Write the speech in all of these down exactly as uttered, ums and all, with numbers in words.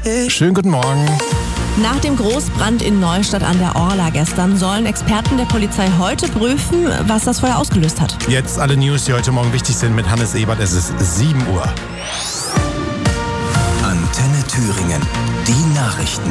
Schönen guten Morgen. Nach dem Großbrand in Neustadt an der Orla gestern sollen Experten der Polizei heute prüfen, was das Feuer ausgelöst hat. Jetzt alle News, die heute Morgen wichtig sind mit Hannes Ebert. Es ist sieben Uhr. Antenne Thüringen. Die Nachrichten.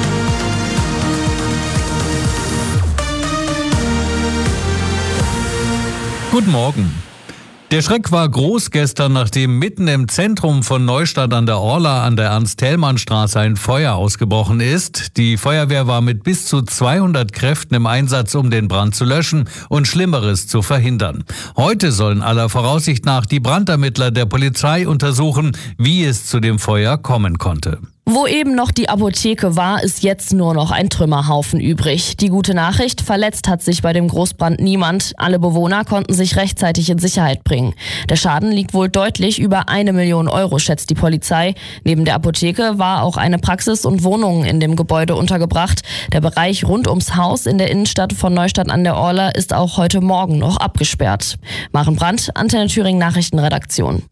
Guten Morgen. Der Schreck war groß gestern, nachdem mitten im Zentrum von Neustadt an der Orla an der Ernst-Thälmann-Straße ein Feuer ausgebrochen ist. Die Feuerwehr war mit bis zu zweihundert Kräften im Einsatz, um den Brand zu löschen und Schlimmeres zu verhindern. Heute sollen aller Voraussicht nach die Brandermittler der Polizei untersuchen, wie es zu dem Feuer kommen konnte. Wo eben noch die Apotheke war, ist jetzt nur noch ein Trümmerhaufen übrig. Die gute Nachricht, verletzt hat sich bei dem Großbrand niemand. Alle Bewohner konnten sich rechtzeitig in Sicherheit bringen. Der Schaden liegt wohl deutlich über eine Million Euro, schätzt die Polizei. Neben der Apotheke war auch eine Praxis und Wohnungen in dem Gebäude untergebracht. Der Bereich rund ums Haus in der Innenstadt von Neustadt an der Orla ist auch heute Morgen noch abgesperrt. Maren Brandt, Antenne Thüringen Nachrichtenredaktion.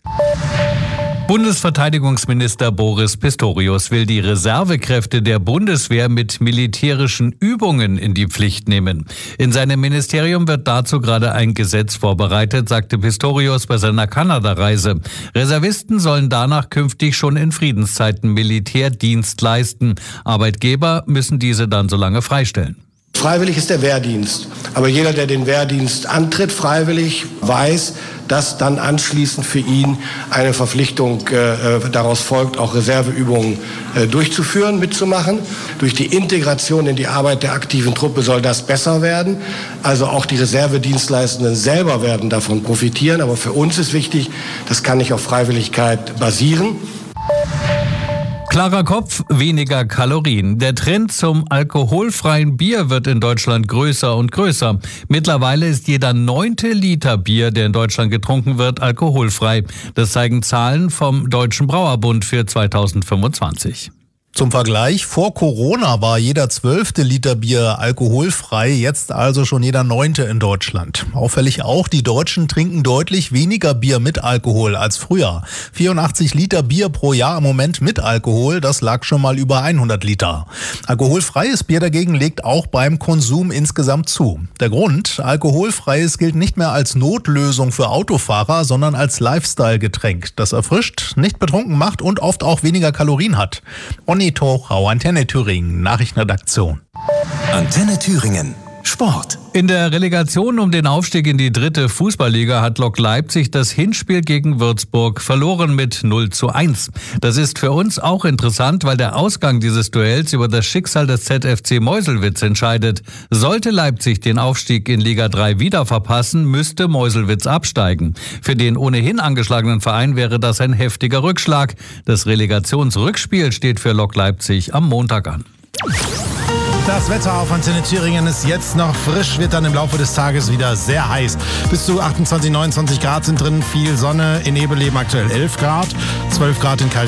Bundesverteidigungsminister Boris Pistorius will die Reservekräfte der Bundeswehr mit militärischen Übungen in die Pflicht nehmen. In seinem Ministerium wird dazu gerade ein Gesetz vorbereitet, sagte Pistorius bei seiner Kanada-Reise. Reservisten sollen danach künftig schon in Friedenszeiten Militärdienst leisten. Arbeitgeber müssen diese dann so lange freistellen. Freiwillig ist der Wehrdienst. Aber jeder, der den Wehrdienst antritt, freiwillig, weiß, dass dann anschließend für ihn eine Verpflichtung äh, daraus folgt, auch Reserveübungen äh, durchzuführen, mitzumachen. Durch die Integration in die Arbeit der aktiven Truppe soll das besser werden. Also auch die Reservedienstleistenden selber werden davon profitieren. Aber für uns ist wichtig, das kann nicht auf Freiwilligkeit basieren. Klarer Kopf, weniger Kalorien. Der Trend zum alkoholfreien Bier wird in Deutschland größer und größer. Mittlerweile ist jeder neunte Liter Bier, der in Deutschland getrunken wird, alkoholfrei. Das zeigen Zahlen vom Deutschen Brauerbund für zweitausendfünfundzwanzig. Zum Vergleich, vor Corona war jeder zwölfte Liter Bier alkoholfrei, jetzt also schon jeder neunte in Deutschland. Auffällig auch, die Deutschen trinken deutlich weniger Bier mit Alkohol als früher. vierundachtzig Liter Bier pro Jahr im Moment mit Alkohol, das lag schon mal über hundert Liter. Alkoholfreies Bier dagegen legt auch beim Konsum insgesamt zu. Der Grund, alkoholfreies gilt nicht mehr als Notlösung für Autofahrer, sondern als Lifestyle-Getränk, das erfrischt, nicht betrunken macht und oft auch weniger Kalorien hat. Onni Tochau, Antenne Thüringen, Nachrichtenredaktion. Antenne Thüringen. Sport. In der Relegation um den Aufstieg in die dritte Fußballliga hat Lok Leipzig das Hinspiel gegen Würzburg verloren mit null zu eins. Das ist für uns auch interessant, weil der Ausgang dieses Duells über das Schicksal des Z F C Meuselwitz entscheidet. Sollte Leipzig den Aufstieg in Liga drei wieder verpassen, müsste Meuselwitz absteigen. Für den ohnehin angeschlagenen Verein wäre das ein heftiger Rückschlag. Das Relegationsrückspiel steht für Lok Leipzig am Montag an. Das Wetter auf Antenne Thüringen ist jetzt noch frisch, wird dann im Laufe des Tages wieder sehr heiß. Bis zu achtundzwanzig, neunundzwanzig Grad sind drin, viel Sonne, in Nebelleben aktuell elf Grad, zwölf Grad in Kalt.